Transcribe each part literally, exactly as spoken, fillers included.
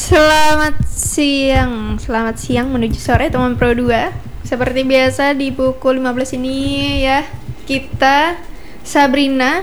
Selamat siang, selamat siang menuju sore teman Pro dua. Seperti biasa di pukul lima belas ini ya, kita Sabrina,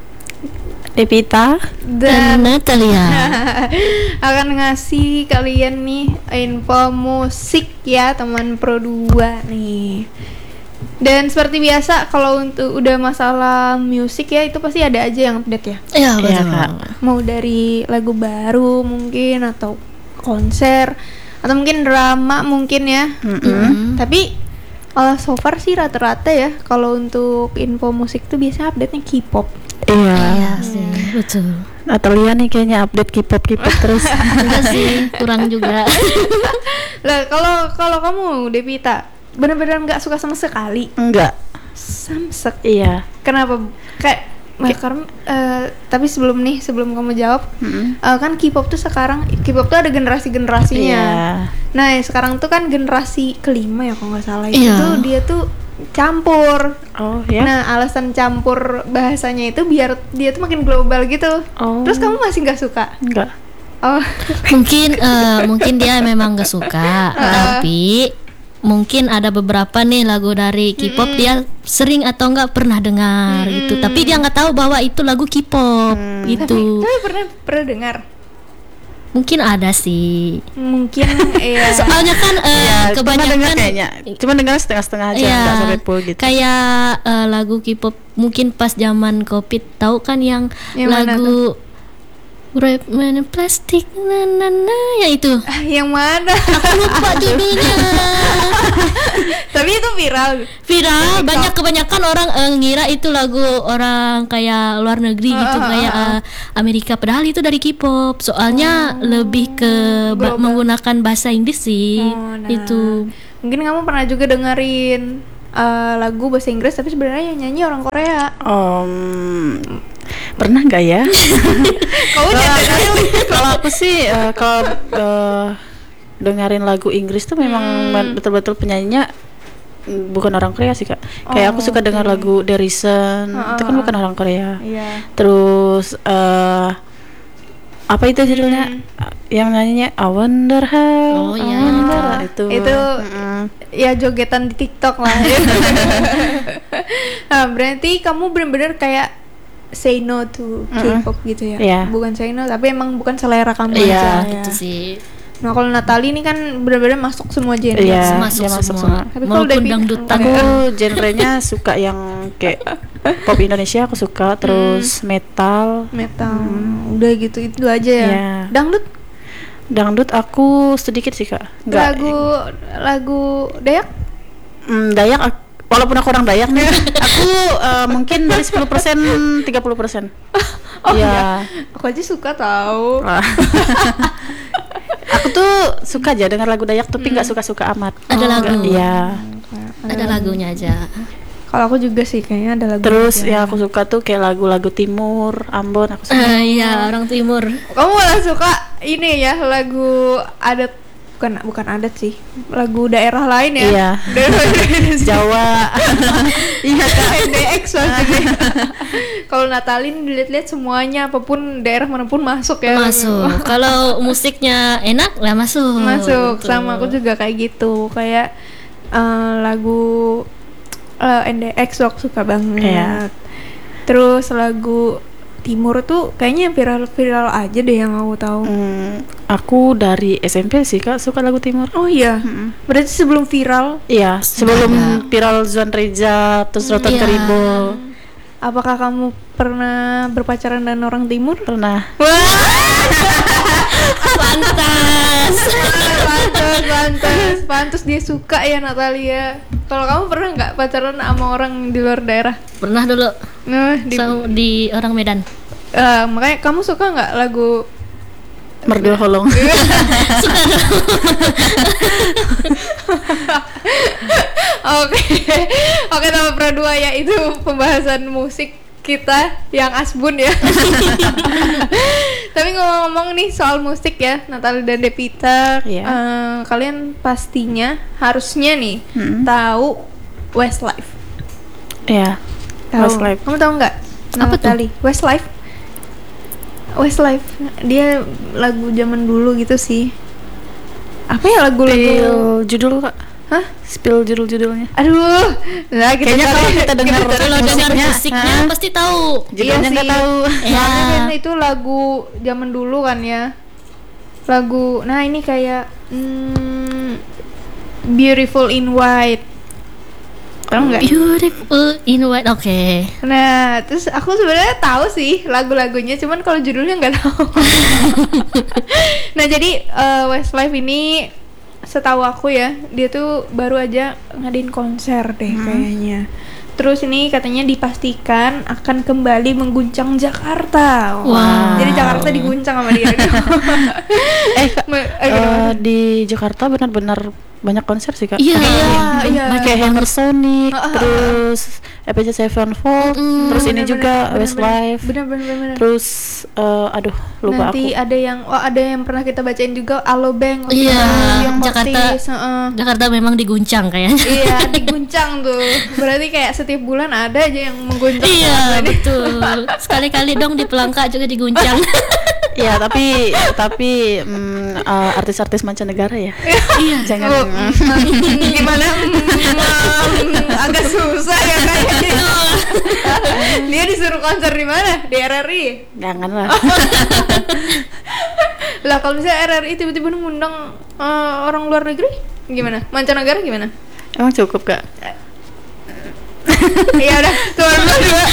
Devita, dan Natalia akan ngasih kalian nih info musik ya teman Pro dua nih. Dan seperti biasa kalau untuk udah masalah musik ya itu pasti ada aja yang update ya. Iya betul. Kak. Mau dari lagu baru mungkin atau konser atau mungkin drama mungkin ya. Mm-mm. Tapi uh, so far sih rata-rata ya kalau untuk info musik tuh biasa update-nya K-pop. Iya. Iya sih, betul. Natalia nih kayaknya update K-pop K-pop terus. Enggak sih, kurang juga. Lah kalau kalau kamu Devita benar-benar nggak suka sama sekali. Enggak. Samsek. Iya. Kenapa? Kayak nah, karena uh, tapi sebelum nih sebelum kamu jawab, Mm-mm. uh, kan K-pop tuh sekarang K-pop tuh ada generasi-generasinya. Iya. Nah, yang sekarang tuh kan generasi kelima ya kalau nggak salah itu Iya. tuh dia tuh campur. Oh ya. Nah, alasan campur bahasanya itu biar dia tuh makin global gitu. Oh. Terus kamu masih nggak suka? Enggak. Oh, Mungkin eh, mungkin dia memang gak suka, tapi mungkin ada beberapa nih lagu dari K-pop Mm-mm. dia sering atau enggak pernah dengar Mm-mm. gitu. Tapi dia nggak tahu bahwa itu lagu K-pop Hmm. gitu. tapi pernah pernah dengar? Mungkin ada sih. Mungkin ya. Soalnya kan eh, Iya, cuma kebanyakan dengar kayaknya. Cuma dengar setengah-setengah aja, Iya, enggak sampai full gitu. kayak eh, lagu K-pop mungkin pas zaman Covid, tahu kan yang, Yang mana lagu Wrap Man Plastic na na na ya itu. Ah, yang mana? Lupa judulnya. Tapi itu viral. Viral, banyak kebanyakan orang eh, ngira itu lagu orang kayak luar negeri gitu, Ah, ah, kayak ah, ah. eh, Amerika, padahal itu dari K-pop. Soalnya lebih ke ba- global. menggunakan bahasa Inggris sih. Oh, nah. Itu. Mungkin kamu pernah juga dengerin uh, lagu bahasa Inggris tapi sebenarnya yang nyanyi orang Korea. Om, pernah nggak ya? Kamu Kalau- Kalau aku sih eh, kalau eh, dengerin lagu Inggris tuh memang Hmm. men- betul-betul penyanyinya mm, bukan orang Korea sih Kak. Kayak aku Oh, suka dengar oke. lagu The Reason, Ah, itu kan ah, bukan orang Korea. Iya. Terus eh apa itu judulnya? Hmm. Yang nyanyinya I Wonder How. Oh, I iya. Wonder. Ah, itu. itu Mm-mm. ya jogetan di TikTok lah. Nah, berarti kamu benar-benar kayak say no to Mm-mm. K-pop gitu ya. Iya. Bukan say no tapi emang bukan selera kamu Iya, aja. Gitu Ya. sih. Nah, kalau Natali ini kan benar-benar masuk semua genre. Iya, Masuk dia masuk semua. semua. Tapi kalau Maupun Devi- dangdutan. Aku genrenya suka yang kayak pop Indonesia aku suka, terus metal, Metal. Udah gitu itu aja ya. Iya. Dangdut dangdut aku sedikit sih Kak. Nggak- lagu lagu Dayak? Hmm, Dayak ak- walaupun aku orang Dayak nih, aku eh, mungkin dari sepuluh persen tiga puluh persen. Oh Iya. iya. Aku aja suka tahu. Wah. Aku tuh suka aja dengar lagu Dayak tapi nggak suka-suka amat. Ada lagu. Iya. Ada lagunya aja. Kalau aku juga sih kayaknya ada lagu. Terus aja. yang aku suka tuh kayak lagu-lagu Timur, Ambon aku suka. Eh, Iya, orang timur. Kamu malah suka ini ya lagu adat, bukan bukan adat sih, lagu daerah lain ya. Iya. Daerah Jawa. Iya kan N D X maksudnya. Kalau Natalin dilihat-lihat semuanya apapun daerah manapun masuk ya. Masuk. Kalau musiknya enak lah masuk. Masuk. Gitu. Sama aku juga kayak gitu. Kayak eh, lagu eh, N D X aku suka banget. Iya. Terus lagu Timur tuh kayaknya viral-viral aja deh yang aku tahu. Hmm, aku dari S M P sih Kak suka lagu Timur. Oh iya. Mm-mm. Berarti sebelum viral, Iya, sebelum Ada. viral Zuan Reza terus Rotan Iya. Keribo. apakah kamu pernah berpacaran dengan orang Timur? Pernah. Wah, Pantas. pantas, pantas, pantas dia suka ya Natalia. Kalau kamu pernah nggak pacaran sama orang di luar daerah? Pernah dulu Nah, di, sama di orang Medan. eh, makanya kamu suka nggak lagu? Merdul Holong. Oke, oke nama Pro dua ya itu pembahasan musik kita yang asbun ya. Tapi ngomong-ngomong nih soal musik ya, Natalie dan Devita, Iya. eh, kalian pastinya harusnya nih Hmm. tahu Westlife. Iya. Tahu? Westlife. Kamu tahu nggak? Apa tuh? Natalie, Westlife. Westlife. Dia lagu zaman dulu gitu sih. Apa ya lagu-lagu? Spill judul Kak. Hah? Spill judul-judulnya. Aduh. Nah, kita Kayaknya kalau kita dengar Kalau dengar musiknya, musiknya hah? pasti tahu. Judulnya nggak tahu. Ya. Ya. Kan itu lagu zaman dulu kan ya. Lagu. Nah, ini kayak hmm, Beautiful in White. Tahu nggak? Beautiful in white. Oke. Nah, terus aku sebenarnya tahu sih lagu-lagunya, cuman kalau judulnya nggak tahu. Nah, jadi uh, Westlife ini setahu aku ya, dia tuh baru aja ngadain konser deh Hmm. kayaknya. Terus ini katanya dipastikan akan kembali mengguncang Jakarta. Wow. Jadi Jakarta diguncang sama dia. Eh, Kak, Me- eh, eh, gimana? di Jakarta benar-benar banyak konser sih Kak. Iya. Iya, iya. Kayak Hammer Sonic, Ah, ah, ah. terus Avenged Sevenfold, Mm-mm. terus ini Bener-bener, juga bener-bener, Westlife, bener-bener, bener-bener. terus eh, aduh lupa Nanti aku. ada yang oh ada yang pernah kita bacain juga Alobank. Iya, yang Jakarta. Mortis, heeh. Jakarta memang diguncang kayaknya. Iya, diguncang tuh. Berarti kayak setiap bulan ada aja yang mengguncang. Iya, betul. Sekali-kali dong di Pelangka juga diguncang. Iya, tapi tapi mm, eh, artis-artis mancanegara ya. Iya. Jangan. Oh, mm, gimana? Mm, agak susah ya kayaknya. Dia disuruh konser di mana? Di R R I. Jangan lah. Lah kalau misalnya R R I tiba-tiba ngundang eh, orang luar negeri, gimana? Mancanegara gimana? Emang cukup Kak? Iya udah, cuma dua.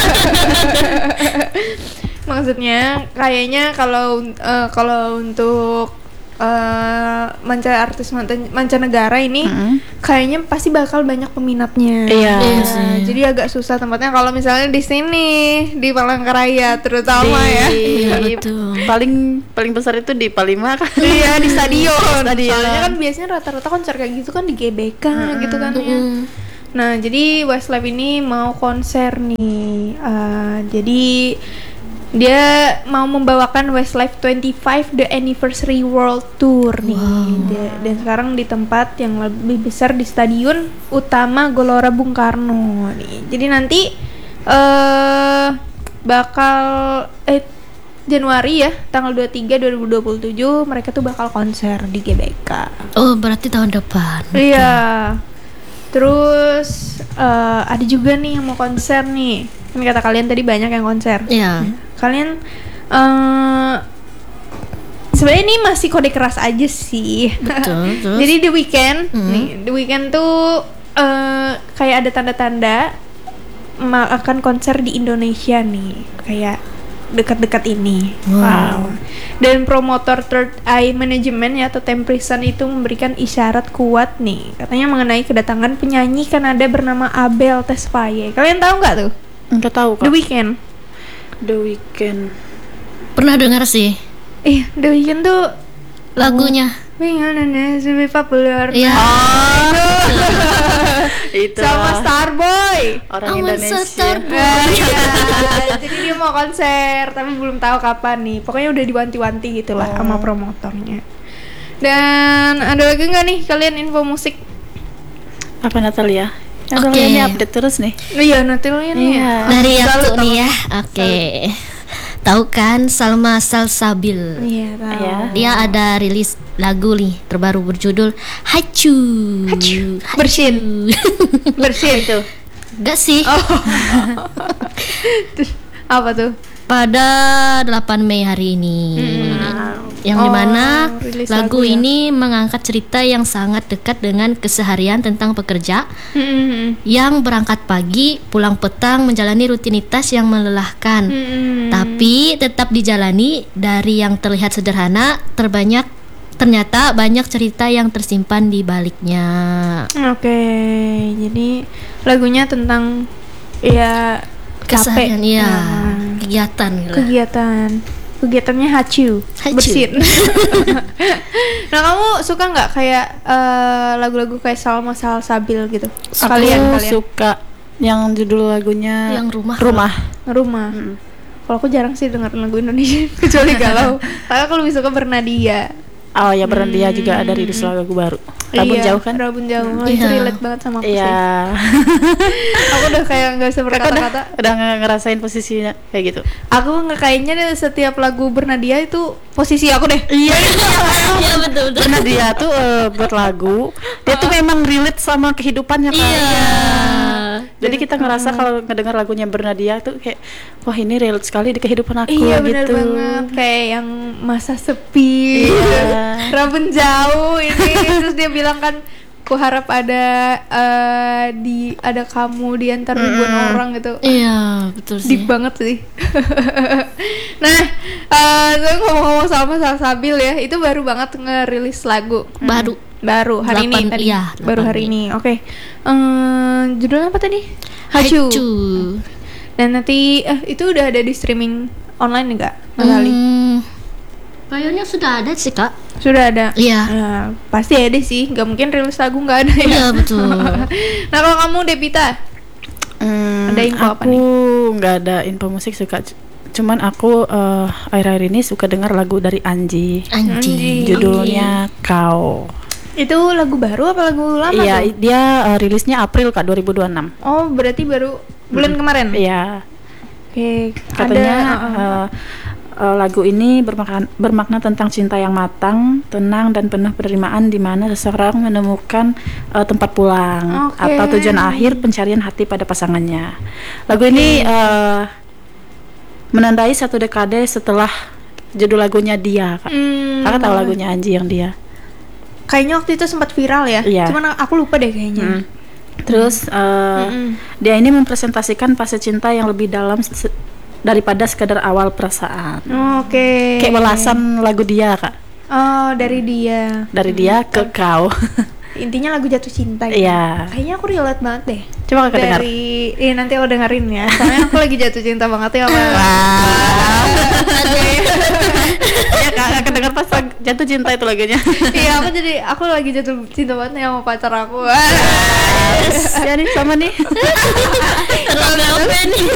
Maksudnya kayaknya kalau eh, kalau untuk eh, manca artis manca- mancanegara ini Mm-mm. kayaknya pasti bakal banyak peminatnya. Iya. Iya sih. Jadi agak susah tempatnya kalau misalnya di sini di Palangkaraya terutama Di- ya. Iya, betul. Paling paling besar itu di Palima kan. Iya di stadion. Stadion. Soalnya kan biasanya rata-rata konser kayak gitu kan di G B K gitu kan ya. Mm-mm. Nah, jadi Westlife ini mau konser nih. Eh, jadi dia mau membawakan Westlife twenty-five The Anniversary World Tour nih. Dia- dan sekarang di tempat yang lebih besar di Stadion Utama Gelora Bung Karno nih. Jadi nanti eh bakal eh Januari ya, tanggal dua puluh tiga dua ribu dua puluh tujuh mereka tuh bakal konser di G B K. Oh, berarti tahun depan. Iya. Terus eh, ada juga nih yang mau konser nih. Kan kata kalian tadi banyak yang konser. Iya. Kalian eh sebenarnya ini masih kode keras aja sih. Betul, terus? Jadi The Weeknd Hmm. nih, The Weeknd tuh eh kayak ada tanda-tanda ma- akan konser di Indonesia nih, kayak dekat-dekat ini. Wow. Dan promotor Third Eye Management ya atau Temprison itu memberikan isyarat kuat nih, katanya mengenai kedatangan penyanyi Kanada bernama Abel Tesfaye. Kalian tahu nggak tuh? Enggak tahu Kak. The Weeknd. The Weeknd. Pernah dengar sih Ih, The Weeknd tuh lagunya. Pengen lebih populer. Iya. Itu Sama Starboy. orang Aman Indonesia. Starboy. Nah, iya. Jadi dia mau konser tapi belum tahu kapan nih. Pokoknya udah diwanti-wanti gitulah sama promotornya. Dan ada lagi nggak nih kalian info musik? Apa Natalia? Natalia Oke. ini update terus nih. Oh iya, Natalia nih. Iya. Dari Selalu aku tahu. nih ya. Oke. Tahu kan Salma Salsabil? Iya, tahu. Iya. Dia ada rilis lagu nih terbaru berjudul Hacu. Hacu. Bersin. Bersin itu. Gak sih. Oh. Terus apa tuh? Pada delapan Mei hari ini. Yang Oh, dimana rilis lagu lagu ya. ini mengangkat cerita yang sangat dekat dengan keseharian tentang pekerja Hmm. yang berangkat pagi, pulang petang menjalani rutinitas yang melelahkan. Hmm. Tapi tetap dijalani dari yang terlihat sederhana, terbanyak ternyata banyak cerita yang tersimpan di baliknya. Oke, jadi lagunya tentang ya capek. Keseharian, iya, Nah, kegiatan gitu. kegiatan kegiatannya hacu, Hacu. bersin. Nah, kamu suka nggak kayak eh, lagu-lagu kayak Salma Salsabil gitu? Aku Kalian kalian suka yang judul lagunya Yang Rumah. Rumah. rumah. Kalau aku jarang sih dengerin lagu Indonesia kecuali galau. Tapi aku lebih suka Bernadia. Oh ya, Bernadia juga ada rilis lagu baru. Rabun Iya, Jauh kan? Rabun Jauh. Oh, itu Iya. relate banget sama aku sih. Iya. Aku udah kayak nggak bisa Kakak udah, berkata-kata. udah nge- ngerasain posisinya kayak gitu. Aku nggak kayaknya deh setiap lagu Bernadia itu posisi aku deh. Iya. Iya betul betul. Bernadia tuh eh, buat lagu, dia tuh memang relate sama kehidupannya kan. Iya. Jadi kita ngerasa kalau ngedengar lagunya Bernadia tuh kayak, wah ini relate sekali di kehidupan aku Iya benar gitu. banget, kayak yang masa sepi, Iya. Rabun Jauh ini, terus dia bilang kan, ku harap ada eh, di ada kamu di antara ribuan orang gitu. Iya betul sih. Deep banget sih. Nah, eh saya ngomong-ngomong sama Salsabil ya, itu baru banget ngerilis lagu Baru. baru hari ini Delapan- tadi. iya, baru delapan hari Mei. ini. Oke. Eh, judulnya apa tadi? Hachu. Hachu. Dan nanti eh itu udah ada di streaming online enggak? Mas Ali? Hmm, kayaknya sudah ada sih kak. Sudah ada. Iya. Ya, pasti ada sih, nggak mungkin rilis lagu nggak ada ya. Iya betul. Nah kalau kamu Devita, Hmm, Ada info apa aku nggak ada info musik suka, c- cuman aku eh, akhir-akhir ini suka dengar lagu dari Anji, Anjing. judulnya Kau. itu lagu baru apa lagu lama Iya, tuh? i- dia eh, rilisnya April Kak dua ribu dua puluh enam. Oh berarti baru bulan kemarin. Iya, Oke. katanya ada, uh, uh. eh, eh, lagu ini bermakna, bermakna tentang cinta yang matang, tenang dan penuh penerimaan, di mana seseorang menemukan eh, tempat pulang Oke. atau tujuan akhir pencarian hati pada pasangannya. Lagu ini eh, menandai satu dekade setelah judul lagunya Dia, Kak. Hmm, Kakak tahu lagunya Anji yang Dia? kayaknya waktu itu sempat viral ya. Iya. Cuman aku lupa deh kayaknya. Hmm. Terus eh, Mm-mm. dia ini mempresentasikan fase cinta yang lebih dalam se- daripada sekadar awal perasaan. Oke. Kayak balasan lagu Dia, Kak. Oh dari dia. Dari dia ke kau. Intinya lagu jatuh cinta. Gitu. Iya. Kayaknya aku relate banget deh. Coba Kakak dengar. Dari, eh nanti aku dengerin ya. Soalnya aku lagi jatuh cinta banget ya sama. Ya Kak, Kakak dengar pas lag- jatuh cinta itu lagunya. Iya aku jadi aku lagi jatuh cinta banget nih sama pacar aku. Ya nih sama nih. Rame-rame nih.